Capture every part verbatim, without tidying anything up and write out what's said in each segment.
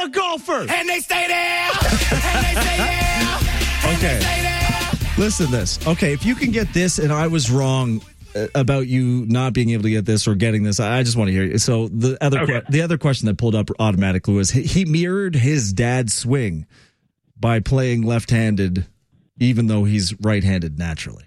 a golfer. And they stay there. And they stay there. And Okay. they stay there. Listen to this. Okay, if you can get this and I was wrong uh, about you not being able to get this or getting this, I I just want to hear you. So the other Okay. que- the other question that pulled up automatically was he, he mirrored his dad's swing by playing left-handed even though he's right-handed naturally.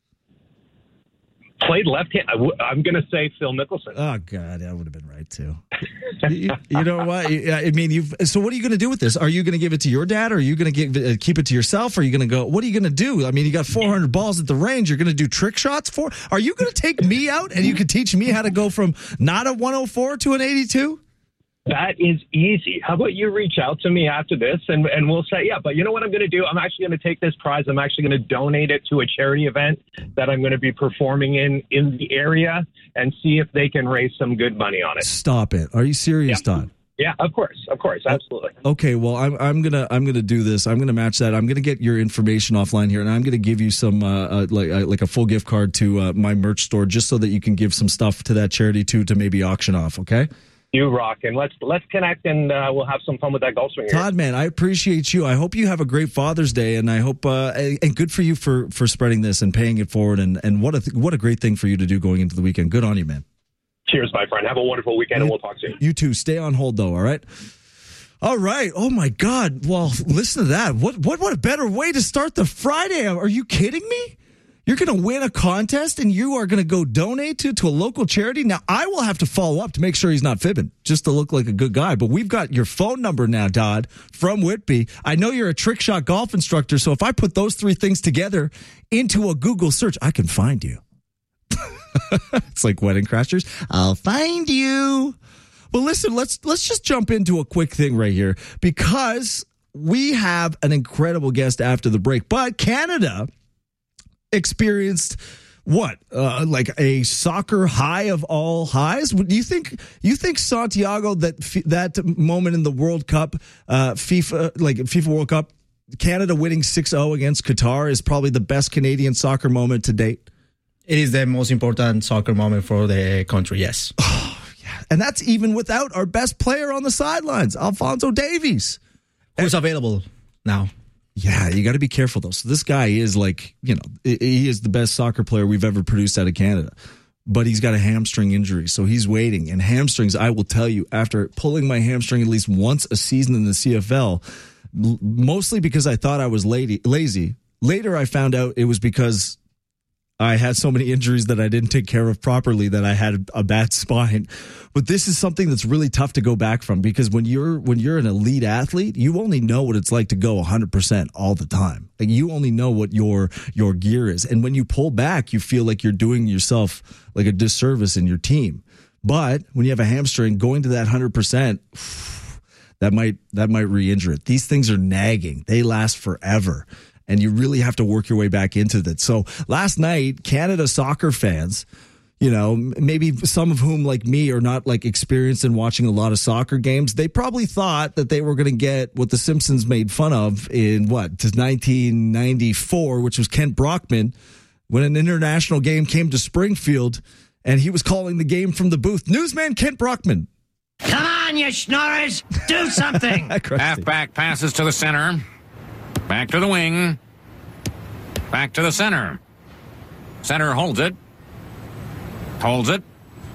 Played left hand. I w- I'm going to say Phil Mickelson. Oh, God, that would have been right, too. you, you know what? Yeah, I mean, you've. So what are you going to do with this? Are you going to give it to your dad, or are you going to give uh, keep it to yourself? Or are you going to go, what are you going to do? I mean, you got four hundred balls at the range. You're going to do trick shots for? Are you going to take me out and you can teach me how to go from not a one oh four to an eighty-two? That is easy. How about you reach out to me after this and, and we'll say, yeah, but you know what I'm going to do? I'm actually going to take this prize. I'm actually going to donate it to a charity event that I'm going to be performing in in the area and see if they can raise some good money on it. Stop it. Are you serious, Yeah. Todd? Yeah, of course. Of course. Absolutely. Okay, well, I'm I'm gonna I'm gonna do this. I'm gonna match that. I'm gonna get your information offline here, and I'm gonna give you some uh, uh, like uh, like a full gift card to uh, my merch store, just so that you can give some stuff to that charity too to maybe auction off. Okay. You rock. And let's let's connect and uh, we'll have some fun with that golf swing here. Todd, man, I appreciate you. I hope you have a great Father's Day, and I hope uh, and good for you for, for spreading this and paying it forward. And, and what a th- what a great thing for you to do going into the weekend. Good on you, man. Cheers, my friend. Have a wonderful weekend, and we'll talk soon. You too. Stay on hold, though. All right. All right. Oh my God. Well, listen to that. What what what a better way to start the Friday? Are you kidding me? You're going to win a contest and you are going to go donate to, to a local charity. Now, I will have to follow up to make sure he's not fibbing, just to look like a good guy. But we've got your phone number now, Todd, from Whitby. I know you're a trick shot golf instructor, so if I put those three things together into a Google search, I can find you. It's like Wedding Crashers. I'll find you. Well, listen, let's let's just jump into a quick thing right here because we have an incredible guest after the break. But Canada experienced what uh, like a soccer high of all highs. Do you think you think Santiago that that moment in the World Cup, uh, FIFA like FIFA World Cup, Canada winning six oh against Qatar is probably the best Canadian soccer moment to date? It is the most important soccer moment for the country. Yes. Oh, yeah. And that's even without our best player on the sidelines, Alphonso Davies, who's available now. Yeah, you got to be careful, though. So this guy is like, you know, he is the best soccer player we've ever produced out of Canada. But he's got a hamstring injury, so he's waiting. And hamstrings, I will tell you, after pulling my hamstring at least once a season in the C F L, mostly because I thought I was lazy. Later, I found out it was because I had so many injuries that I didn't take care of properly that I had a bad spine. But this is something that's really tough to go back from because when you're when you're an elite athlete, you only know what it's like to go one hundred percent all the time. Like you only know what your your gear is. And when you pull back, you feel like you're doing yourself like a disservice in your team. But when you have a hamstring, going to that one hundred percent, that might that might re-injure it. These things are nagging. They last forever. And you really have to work your way back into that. So last night, Canada soccer fans, you know, maybe some of whom like me are not like experienced in watching a lot of soccer games, they probably thought that they were going to get what the Simpsons made fun of in what, nineteen ninety-four, which was Kent Brockman, when an international game came to Springfield and he was calling the game from the booth. Newsman Kent Brockman. Come on, you schnorrers. Do something. Halfback passes to the center. Back to the wing. Back to the center. Center holds it. Holds it.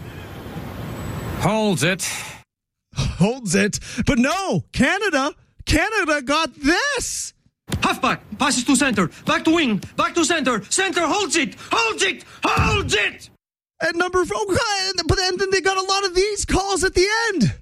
Holds it. Holds it. But no, Canada, Canada got this. Halfback passes to center. Back to wing. Back to center. Center holds it. Holds it. Holds it. At number four. But then they got a lot of these calls at the end.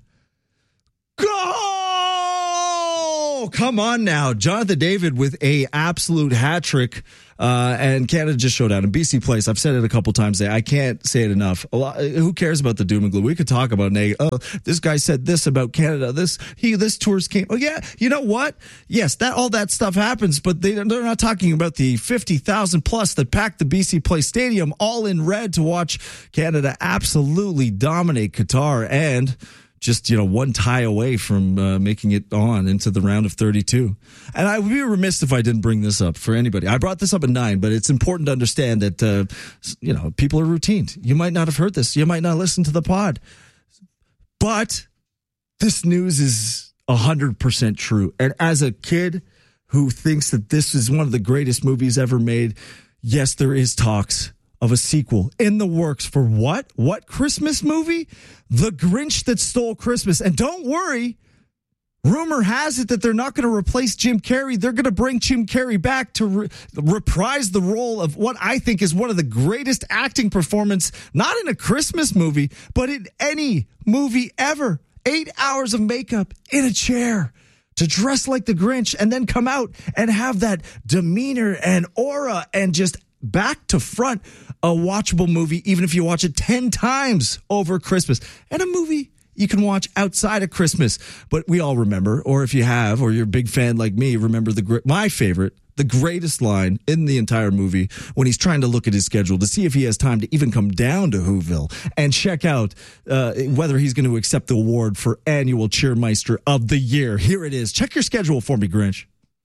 Go! Come on now. Jonathan David with a absolute hat trick. Uh, and Canada just showed out in B C Place. I've said it a couple times today. I can't say it enough. A lot, who cares about the doom and gloom? We could talk about, oh, this guy said this about Canada. This, he, this tourist came. Oh, yeah. You know what? Yes, that, all that stuff happens, but they, they're not talking about the fifty thousand plus that packed the B C Place Stadium all in red to watch Canada absolutely dominate Qatar and just, you know, one tie away from uh, making it on into the round of thirty-two. And I would be remiss if I didn't bring this up for anybody. I brought this up at nine, but it's important to understand that, uh, you know, people are routined. You might not have heard this. You might not listen to the pod. But this news is one hundred percent true. And as a kid who thinks that this is one of the greatest movies ever made, yes, there is talks of a sequel in the works for what? What Christmas movie? The Grinch That Stole Christmas. And don't worry, rumor has it that they're not going to replace Jim Carrey. They're going to bring Jim Carrey back to re- reprise the role of what I think is one of the greatest acting performances, not in a Christmas movie, but in any movie ever. Eight hours of makeup in a chair to dress like the Grinch and then come out and have that demeanor and aura and just back to front a watchable movie, even if you watch it ten times over Christmas. And a movie you can watch outside of Christmas. But we all remember, or if you have, or you're a big fan like me, remember the my favorite, the greatest line in the entire movie when he's trying to look at his schedule to see if he has time to even come down to Whoville and check out uh, whether he's going to accept the award for Annual Cheermeister of the Year. Here it is. Check your schedule for me, Grinch.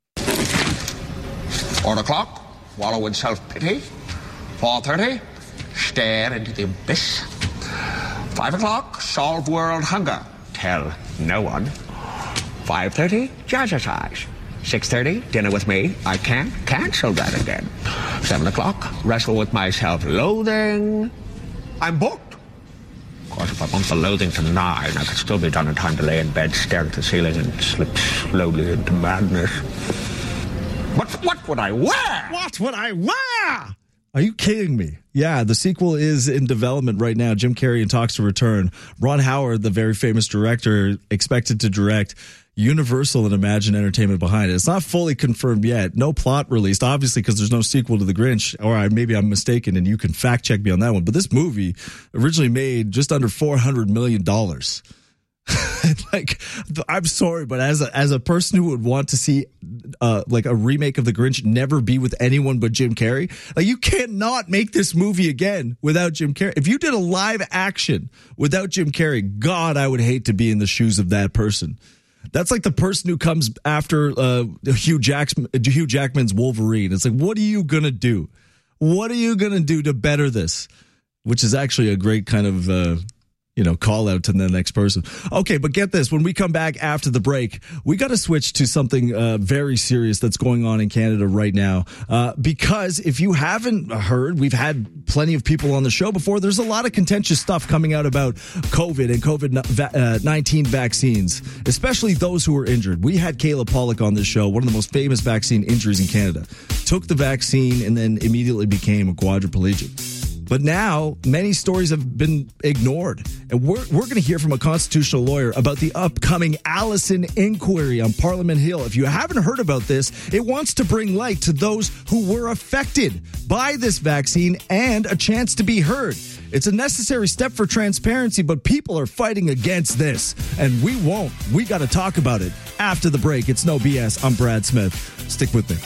Four o'clock, wallow in self-pity. Four thirty, stare into the abyss. Five o'clock, solve world hunger. Tell no one. Five thirty, jazzercise. Six thirty, dinner with me. I can't cancel that again. Seven o'clock, wrestle with my self-loathing. I'm booked. Of course, if I want the loathing to nine, I could still be done in time to lay in bed, stare at the ceiling, and slip slowly into madness. But what would I wear? What would I wear? Are you kidding me? Yeah, the sequel is in development right now. Jim Carrey in talks to return. Ron Howard, the very famous director, expected to direct. Universal and Imagine Entertainment behind it. It's not fully confirmed yet. No plot released, obviously, because there's no sequel to The Grinch. Or I, maybe I'm mistaken, and you can fact check me on that one. But this movie originally made just under four hundred million dollars. Like, I'm sorry, but as a, as a person who would want to see uh, like a remake of The Grinch never be with anyone but Jim Carrey, like, you cannot make this movie again without Jim Carrey. If you did a live action without Jim Carrey, God, I would hate to be in the shoes of that person. That's like the person who comes after uh, Hugh Jackman, Hugh Jackman's Wolverine. It's like, what are you going to do? What are you going to do to better this? Which is actually a great kind of, uh, you know, call out to the next person. Okay, but get this. When we come back after the break, we got to switch to something uh, very serious that's going on in Canada right now. Uh, because if you haven't heard, we've had plenty of people on the show before. There's a lot of contentious stuff coming out about COVID and COVID nineteen vaccines, especially those who are injured. We had Kayla Pollock on this show, one of the most famous vaccine injuries in Canada. Took the vaccine and then immediately became a quadriplegic. But now, many stories have been ignored. And we're, we're going to hear from a constitutional lawyer about the upcoming Allison inquiry on Parliament Hill. If you haven't heard about this, it wants to bring light to those who were affected by this vaccine and a chance to be heard. It's a necessary step for transparency, but people are fighting against this. And we won't. We got to talk about it after the break. It's No B S. I'm Brad Smith. Stick with me.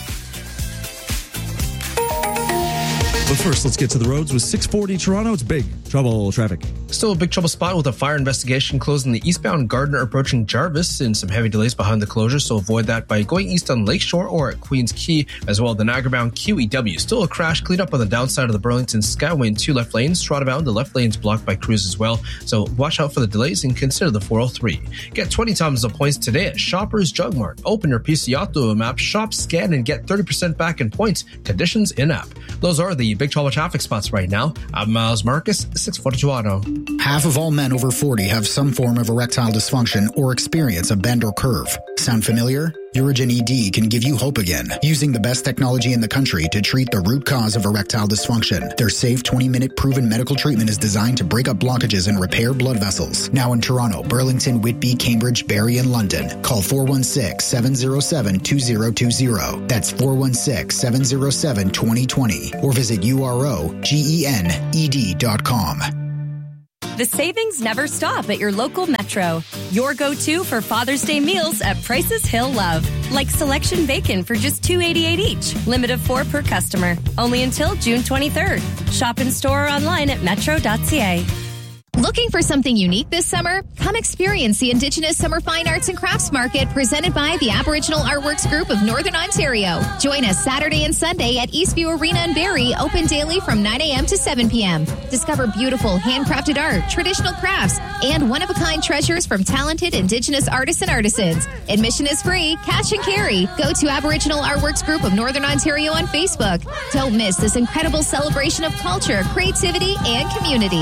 But first, let's get to the roads with six forty Toronto. It's big trouble traffic. Still a big trouble spot with a fire investigation closing the eastbound Gardner approaching Jarvis and some heavy delays behind the closure, so avoid that by going east on Lakeshore or at Queens Quay, as well as the Niagara-bound Q E W. Still a crash cleaned up on the downside of the Burlington Skyway in two left lanes. Toronto-bound, the left lane's blocked by crews as well, so watch out for the delays and consider the four oh three. Get twenty times the points today at Shoppers Drug Mart. Open your P C Auto map, shop, scan, and get thirty percent back in points. Conditions in-app. Those are the big trouble traffic spots right now. I'm Miles Marcus, six forty Toronto. Half of all men over forty have some form of erectile dysfunction or experience a bend or curve. Sound familiar? Urigen E D can give you hope again, using the best technology in the country to treat the root cause of erectile dysfunction. Their safe twenty-minute proven medical treatment is designed to break up blockages and repair blood vessels. Now in Toronto, Burlington, Whitby, Cambridge, Barrie, and London. Call four one six, seven oh seven, two oh two oh. That's four one six, seven oh seven, two oh two oh. Or visit U R O G E N E D dot com. The savings never stop at your local Metro. Your go-to for Father's Day meals at prices he'll love. Like selection bacon for just two dollars and eighty-eight cents each. Limit of four per customer. Only until June twenty-third. Shop in store or online at metro dot c a. Looking for something unique this summer? Come experience the Indigenous Summer Fine Arts and Crafts Market presented by the Aboriginal Artworks Group of Northern Ontario. Join us Saturday and Sunday at Eastview Arena in Barrie, open daily from nine a.m. to seven p.m. Discover beautiful handcrafted art, traditional crafts, and one-of-a-kind treasures from talented Indigenous artists and artisans. Admission is free, cash and carry. Go to Aboriginal Artworks Group of Northern Ontario on Facebook. Don't miss this incredible celebration of culture, creativity, and community.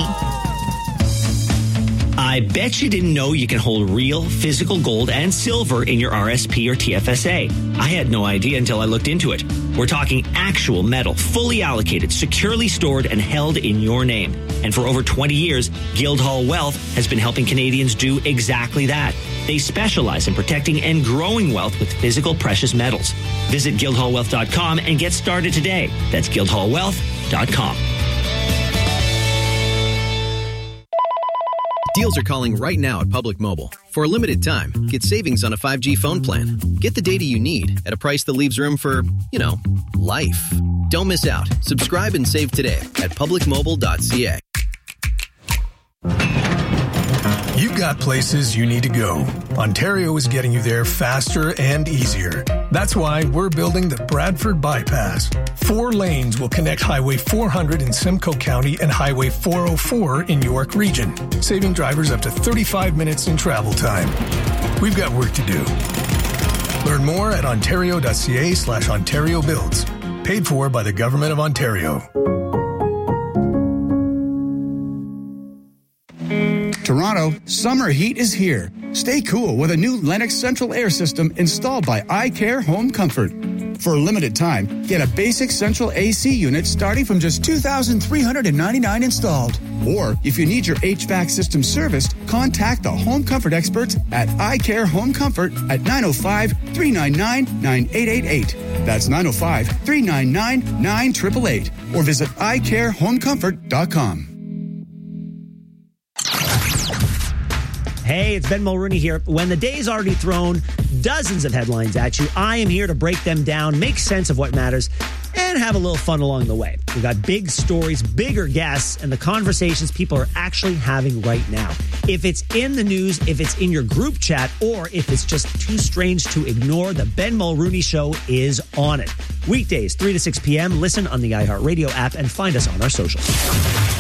I bet you didn't know you can hold real physical gold and silver in your R S P or T F S A. I had no idea until I looked into it. We're talking actual metal, fully allocated, securely stored, and held in your name. And for over twenty years, Guildhall Wealth has been helping Canadians do exactly that. They specialize in protecting and growing wealth with physical precious metals. Visit guildhall wealth dot com and get started today. That's guildhall wealth dot com. Deals are calling right now at Public Mobile. For a limited time, get savings on a five G phone plan. Get the data you need at a price that leaves room for, you know, life. Don't miss out. Subscribe and save today at public mobile dot c a. You've got places you need to go. Ontario is getting you there faster and easier. That's why we're building the Bradford Bypass. Four lanes will connect Highway four hundred in Simcoe County and Highway four oh four in York Region, saving drivers up to thirty-five minutes in travel time. We've got work to do. Learn more at ontario.ca slash Ontario Builds. Paid for by the Government of Ontario. Toronto, summer heat is here. Stay cool with a new Lennox central air system installed by iCare Home Comfort. For a limited time, get a basic central A C unit starting from just two thousand three hundred ninety-nine dollars installed. Or if you need your H V A C system serviced, contact the Home Comfort experts at iCare Home Comfort at nine oh five, three nine nine, nine eight eight eight. That's nine oh five, three nine nine, nine eight eight eight. Or visit i care home comfort dot com. Hey, it's Ben Mulrooney here. When the day's already thrown dozens of headlines at you, I am here to break them down, make sense of what matters, and have a little fun along the way. We've got big stories, bigger guests, and the conversations people are actually having right now. If it's in the news, if it's in your group chat, or if it's just too strange to ignore, the Ben Mulrooney Show is on it. Weekdays, three to six p.m. Listen on the iHeartRadio app and find us on our socials.